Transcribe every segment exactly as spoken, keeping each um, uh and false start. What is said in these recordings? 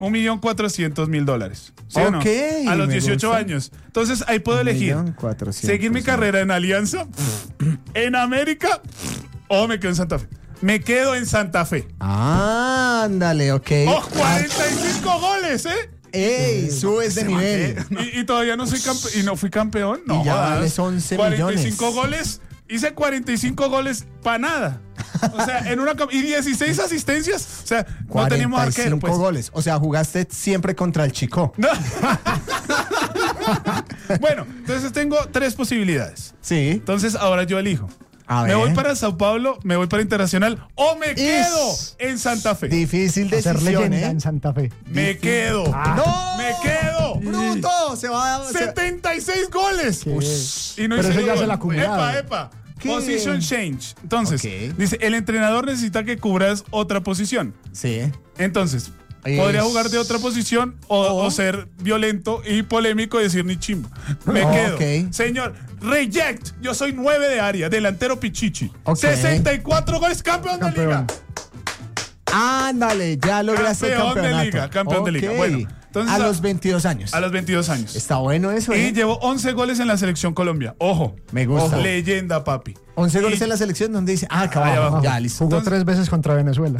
Un millón cuatrocientos mil dólares. ¿Sí o no? Ok, A los me dieciocho gusta. años. Entonces ahí puedo Un elegir. millón cuatrocientos Seguir mi mil. carrera en Alianza, en América, o me quedo en Santa Fe. Me quedo en Santa Fe. Ándale, ok. ¡Oh, cuarenta y cinco goles, eh! ¡Ey! Subes de nivel. Y, y todavía no soy campeón. ¿Y no fui campeón? No. Y ya jodas. vales once cuarenta y cinco millones. goles. Hice cuarenta y cinco goles para nada. O sea, en una. Y dieciséis asistencias. O sea, no teníamos cuarenta y arquero. cinco Pues. goles. O sea, jugaste siempre contra el Chico. No. Bueno, entonces tengo tres posibilidades. Sí. Entonces ahora yo elijo. A Me ver. voy para Sao Paulo, me voy para Internacional o me quedo en Santa Fe. Difícil Hacer decisión, leyenda ¿eh? en Santa Fe. Me quedo. ¡No! Me quedo. ¡Bruto! Se va a... se- setenta y seis goles. Qué Ush. Y no Pero hice eso ya gol. se la acumulaba. Epa, epa. ¿Qué? Position change. Entonces, Ok. dice, el entrenador necesita que cubras otra posición. Sí. Entonces, Es- podría jugar de otra posición o, O- o ser violento y polémico y decir ni chimbo. Me Oh, quedo. ok. Señor, reject. Yo soy nueve de área, delantero pichichi. Ok. sesenta y cuatro goles, campeón, Campeón. de liga. Ándale, ya lograste el Campeón de campeonato. liga, campeón de liga. Ok. Bueno, entonces, a a- los veintidós años. A los veintidós años. Está bueno eso, Y ¿eh? llevo once goles en la selección Colombia. Ojo. Me gusta. Ojo. Leyenda, papi. once Y- goles en la selección donde dice, ah, acá Ahí abajo. abajo. Ya, listo. Jugó Entonces- tres veces contra Venezuela.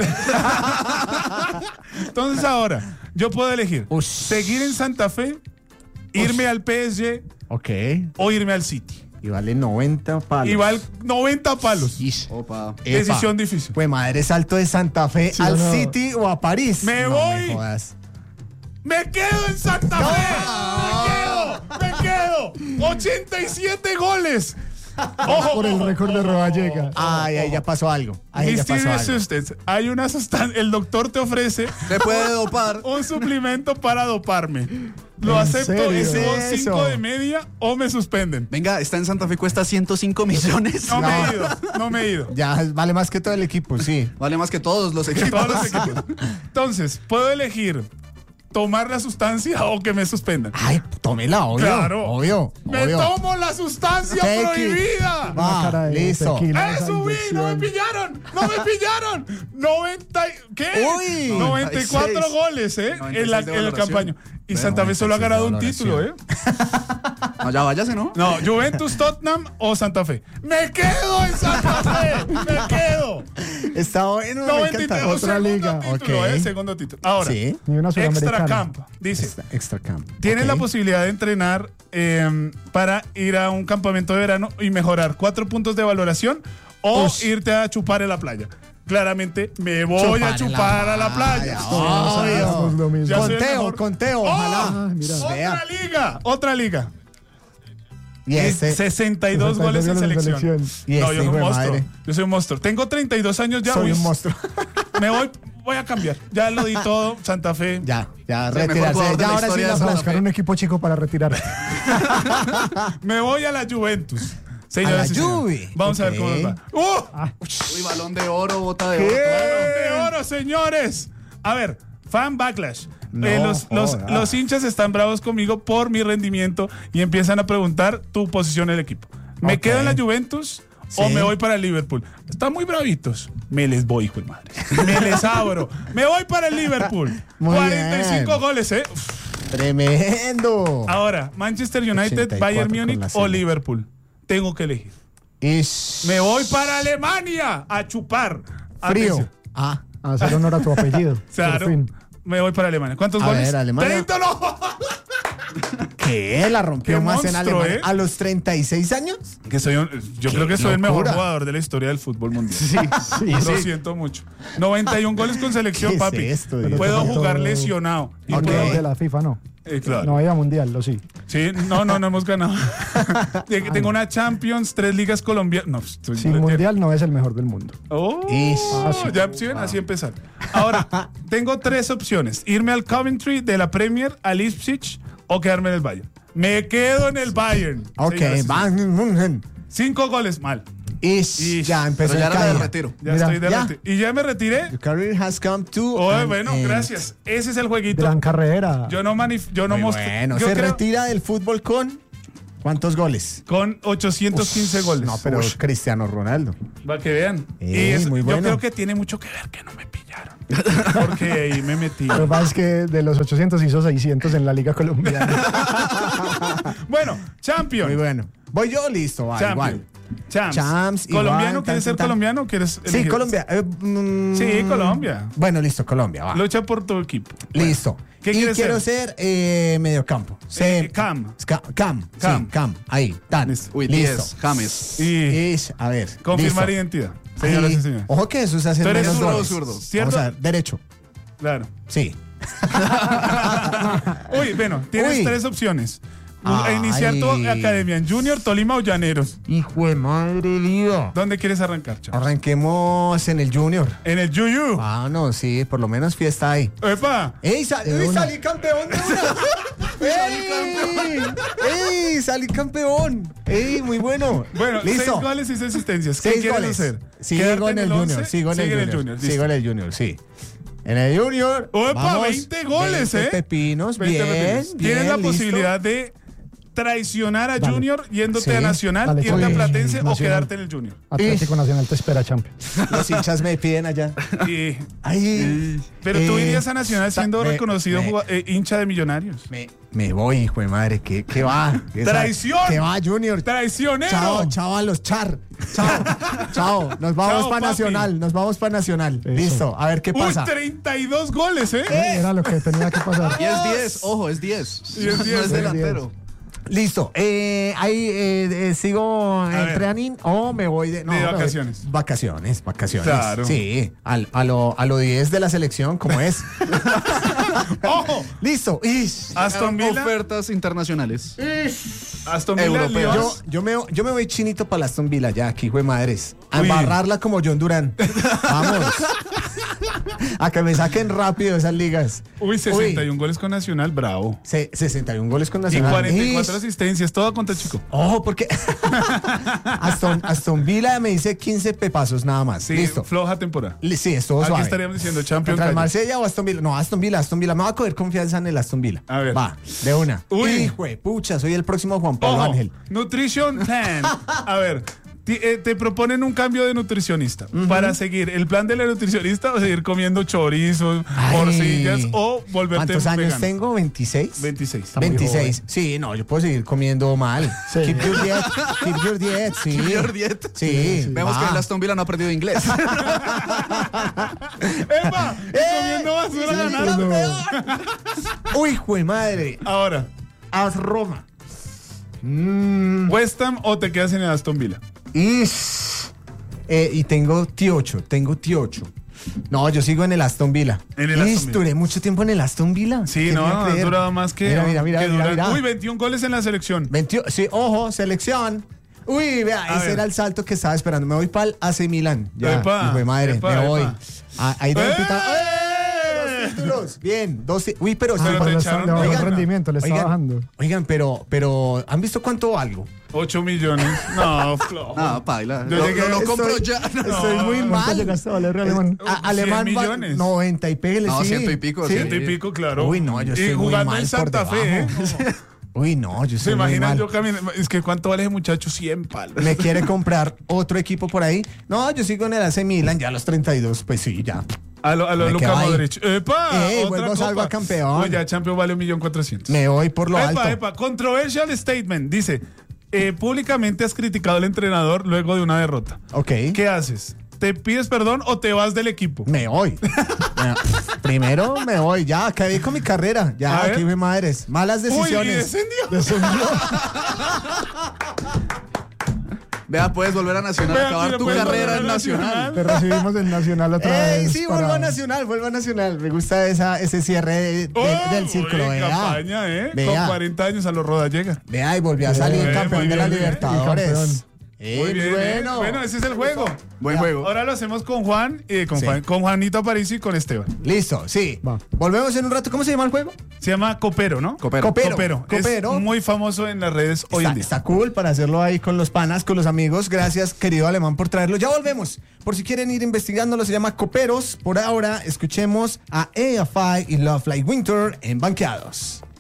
Entonces ahora, yo puedo elegir Ush. seguir en Santa Fe, irme al P S G Ok. o irme al City. Y vale noventa palos. Y vale noventa palos. Ish. Opa. Epa. Decisión difícil. Pues madre, salto de Santa Fe Sí, al o no. City o a París. Me No voy. me jodas. ¡Me quedo en Santa Fe! ¡Me quedo! ¡Me quedo! ¡ochenta y siete goles! ¡Ojo! Por el récord de Roballega. Ay, ahí ya pasó algo. Ahí ya pasó Mysterious algo. Substance. Hay una sustancia. El doctor te ofrece Te puede dopar. un suplemento para doparme. Lo ¿En acepto serio? y subo ¿Qué es cinco eso? de media o me suspenden. Venga, está en Santa Fe, cuesta ciento cinco millones. No me he ido. No me he ido. Ya vale más que todo el equipo, sí. Vale más que todos los equipos. Todos los equipos. Entonces, puedo elegir tomar la sustancia o que me suspendan. Ay, tómela, obvio. Claro. Obvio. ¡Me obvio. tomo la sustancia Tequi. prohibida! Va, cara de listo. tequila. ¡Eh, Esa subí! ¡No me inyección. pillaron! ¡No me pillaron! noventa y- ¿Qué? Uy. noventa y cuatro noventa y seis. goles, ¿eh? noventa y En, la, seis de en el valoración. campaño. Y Ve, Santa Fe solo ha noventa y seis ganado de un título, ¿eh? No, ya váyase, ¿no? No, Juventus, Tottenham o Santa Fe. ¡Me quedo en Santa Fe! ¡Me quedo! Está bueno, me noventa y tres, encanta. Otra segundo liga. título, Ok. ¿eh? Segundo título. Ahora, Sí. Ni una Extra sudamericana. Camp. Dice, Extra, extra camp. tienes Ok. la posibilidad de entrenar eh, para ir a un campamento de verano y mejorar cuatro puntos de valoración o Ush. irte a chupar en la playa. Claramente me voy Chupar a en chupar la a la playa. playa. Obvio. Obvio. Lo mismo. Ya soy el Conteo, mejor. conteo, ¡Oh! ojalá. Ah, mira. Otra Vea. liga, otra liga. Y este. sesenta y dos goles en goles en selección. selección. Y No, este yo soy hijo un de monstruo. madre. Yo soy un monstruo. Tengo treinta y dos años ya. Soy uy, un monstruo. Me voy, voy a cambiar. Ya lo di todo. Santa Fe. Ya, ya, Sí, el mejor retirarse. jugador de Ya la ahora sí historia la de Para Santa frase. buscar un equipo chico para retirar. Me voy a la Juventus. A Señoras la y señores. Juve. Vamos a ver cómo nos va. ¡Uh! Uy, balón de oro, bota de ¿Qué? oro. ¡Balón de oro, señores! A ver, fan backlash. No Eh, los, los- jodas. los hinchas están bravos conmigo por mi rendimiento y empiezan a preguntar tu posición en el equipo. ¿Me Ok. quedo en la Juventus o Sí. me voy para el Liverpool? Están muy bravitos. Me les voy, hijo de madre. Me les abro. Me voy para el Liverpool. Muy cuarenta y cinco bien. goles, ¿eh? Tremendo. Ahora, Manchester United, ochenta y cuatro Bayern con Múnich la o cena. Liverpool. Tengo que elegir. Ish. Me voy para Alemania a chupar. Frío. Atención. Ah. A hacer honor a tu apellido. Claro. Por fin. Me voy para Alemania. ¿Cuántos A goles? ver, Alemania. ¡treinta, no! ¿Qué? ¿La rompió Qué más en monstruo, Alemania? ¿eh? ¿A los treinta y seis años? Que soy un- yo Qué creo que soy el mejor locura. jugador de la historia del fútbol mundial. Sí, Lo sí. siento mucho. noventa y uno goles con selección, ¿Qué es papi. esto, Dios? Puedo Pero te jugar faltó- lesionado. Y Ok. puedo- De la FIFA, no. eh, claro. No había mundial, lo sí. Sí, no, no, no hemos ganado. De que Tengo una Champions, tres ligas colombianas. No, estoy- Sin mundial no es el mejor del mundo. Oh, Ish. Ah, sí. ya ¿sí ven? Así empezar. Ahora, tengo tres opciones. Irme al Coventry de la Premier, al Ipswich o quedarme en el Bayern. Me quedo en el Bayern. Ok, señoras y señores. Bayern München. Cinco goles, mal. Ish. Ish. Ya empezó Pero ya el era de caída. retiro. Ya Mira, estoy de ya. reti- Y ya me retiré. Your career has come to Oh, an bueno, end. gracias. Ese es el jueguito. Gran carrera. Yo no manif yo no Muy mostré. bueno, yo se creo- retira del fútbol con ¿Cuántos goles? con ochocientos quince goles. No, pero Ush, Cristiano Ronaldo. para que vean. Ey, y es- muy yo bueno. creo que tiene mucho que ver que no me pillaron. Porque ahí me metí. Lo que pasa es que de los ochocientos hizo seiscientos en la Liga Colombiana. Bueno, Champion. Muy bueno. Voy yo, listo, va, Champion. igual. Champs. Champs, ¿Colombiano? igual, ¿Quieres tan, ser tan, tan. colombiano o quieres Sí, elegir? Colombia. eh, mm, Sí, Colombia. Bueno, listo, Colombia, va. Lucha por tu equipo. Listo. ¿Qué y quieres quiero ser, eh, mediocampo. Eh, Ser- Cam. Ska- Cam. Cam. Sí, Cam. Ahí, tan. Listo. Uy, Listo. diez, James. Y Ish, a ver. confirmar listo. identidad. Señoras Ahí. y señores. Ojo que eso se hace Tú eres menos zurdo, goles. zurdo. ¿Cierto? Vamos a ver, derecho. Claro. Sí. Uy, bueno, tienes Uy. tres opciones. Ay. Iniciar tu academia en Junior, Tolima o Llaneros. Hijo de madre, lío. ¿Dónde quieres arrancar, Chao? Arranquemos en el Junior. En el Yuyu. Ah, no, sí, por lo menos fiesta ahí. ¡Epa! ¡Ey, sa- De ey, una. salí campeón de una! ¡Ey! ¡Ey, salí campeón! ¡Ey, muy bueno! Bueno, listo. seis goles y seis asistencias. ¿Qué Seis quieres goles. hacer? Sigo ¿Quedarte en el Junior, once? sigo en el Sigue Junior. listo. Sigo en el Junior, sí. En el Junior. ¡Opa! vamos, veinte goles, veinte ¿eh? pepinos, veinte bien, pepinos. bien, Tienes la listo. posibilidad de traicionar a Dale. Junior yéndote Sí. a Nacional, Dale, irte a Junior. Platense o Nacional. quedarte en el Junior. Atlético Nacional te espera, Champions. Los hinchas me piden allá. Y- Ay, pero tú eh, irías a Nacional siendo me- reconocido me- juga- eh, hincha de Millonarios. Me, me voy, hijo de madre. ¿Qué, qué va? ¿Qué sa- ¡Traición! ¿Qué va, Junior? ¡Traicionero! Chao, chao a los char. Chao, chao. Nos vamos Chao, para papi. Nacional. Nos vamos para Nacional. Eso. Listo. A ver qué Uy, pasa. treinta y dos goles, ¿eh? Era lo que tenía que pasar. Y es diez, ojo, es diez. Y es diez, No es es delantero. Listo. Eh, ahí eh, eh, sigo en ver. training o me voy de, no, De me voy- vacaciones. Vacaciones, vacaciones. Claro. Sí, al, a lo a lo diez de la selección, como es. ¡Ojo! Listo. Ish. Aston Villa. Ofertas internacionales. Aston Villa. Europeas. Lyon. Yo, yo, me, yo me voy chinito para la Aston Villa ya, aquí, hijo de madres. A Uy. embarrarla como John Durán. Vamos. A que me saquen rápido esas ligas. Uy, sesenta y uno goles con Nacional, bravo. Se- sesenta y un goles con Y Nacional. cuarenta y cuatro Ish. asistencias, todo contra el chico. Ojo, porque Aston, Aston Villa me dice quince pepazos nada más. Sí, Listo. floja temporada. Li- Sí, estuvo Aquí suave. estaríamos diciendo Champions. ¿Contra el Calle. Marsella o Aston Villa? No, Aston Villa, Aston Villa. Me va a coger confianza en el Aston Villa. A ver. Va, de una. Uy. Hijo de pucha, soy el próximo Juan Pablo Ojo, Ángel. Nutrition Plan. A ver, ti- eh, te proponen un cambio de nutricionista. Para seguir el plan de la nutricionista o seguir comiendo chorizos, Ay. morcillas o volverte ¿Cuántos años vegano. tengo? ¿veintiséis? veintiséis. muy veintiséis. Sí, no, yo puedo seguir comiendo mal. Sí. Keep your diet. Keep your diet, sí. Keep your diet. Sí. Vemos va. que el Aston Villa no ha perdido inglés. ¡Epa! Y comiendo basura ganaron. Uy, hijo de madre. Ahora, Haz Roma. Mm, ¿West Ham o te quedas en el Aston Villa? ish. Eh, y tengo T ocho, tengo T ocho. No, yo sigo en el Aston Villa. En el Aston Ish, Villa. duré mucho tiempo en el Aston Villa. Sí, ¿Qué no, me va a no, ha creer? durado más que. Mira, mira, mira, que mira, durar- mira. Uy, veintiún goles en la selección. veintiuno, sí, ojo, selección. Uy, vea, A ese ver. era el salto que estaba esperando. Me voy para el A C Milan. Ya, Epa, hijo de madre, epa, me voy. epa. Ah, ahí debe ¡Eh! pitar. ¡Eh! Dos títulos. Bien, dos ti- Uy, pero, Ah, sí, Pero pues te le, echaron está- le bajó el oigan, rendimiento, le está oigan, bajando. Oigan, pero, pero, ¿han visto cuánto valgo? ocho millones. No, flojo. No, paila. Yo Lo, llegué- lo- lo compro Estoy- ya. Estoy muy ¿Cuánto mal. llegaste a valer, alemán? A- alemán cien va- millones. noventa y pégale, No, sí. ciento y pico, ¿Sí? Ciento y pico, claro. Uy, no, yo Y estoy muy jugando mal en por Santa Fe, ¿eh? debajo. Uy, no, yo ¿Se estoy muy imaginan mal. yo caminando? Es que ¿cuánto vale ese muchacho? cien palos. ¿Me quiere comprar otro equipo por ahí? No, yo sigo en el A C Milan, ya a los treinta y dos, pues sí, ya. A lo, a lo Me Luka quedo ahí. Modric. ¡Epa! Eh, otra vuelvo, copa. salgo a campeón. Uy, ya Champions vale un millón cuatrocientos. Me voy por lo alto. Epa, epa. Controversial statement. Dice, eh, públicamente has criticado al entrenador luego de una derrota. Ok. ¿Qué haces? ¿Te pides perdón o te vas del equipo? Me voy. Me- Primero me voy, ya, acabé con mi carrera. Ya, A ver. aquí me madres. Malas Uy, y decisiones. descendió. Vea, puedes volver a Nacional, Vea, acabar mira, tu puedes carrera volver en a Nacional. Nacional. Te recibimos del Nacional otra Ey, vez. sí, para- vuelvo a Nacional, vuelvo a Nacional. Me gusta esa, ese cierre de- de- Oh, del círculo. uy, Vea, campaña, ¿eh? Con vea, cuarenta años a los Roda llega. vea, y volví a salir Bien, campeón muy de la bien, bien. Y campeón. Libertadores. Eh, Muy bien, bueno. ¿eh? Bueno, ese es el juego. Buen juego. Ahora lo hacemos con Juan, eh, con, Sí. Juan con Juanito Aparicio y con Esteban. Listo, sí. Va. Volvemos en un rato. ¿Cómo se llama el juego? Se llama Copero, ¿no? Copero. Copero. Copero. Copero. Es muy famoso en las redes hoy está, en día. está cool para hacerlo ahí con los panas, con los amigos. Gracias, querido Alemán, por traerlo. Ya volvemos. Por si quieren ir investigándolo, se llama Coperos. Por ahora, escuchemos a A F I y Love Like Winter en Banqueados.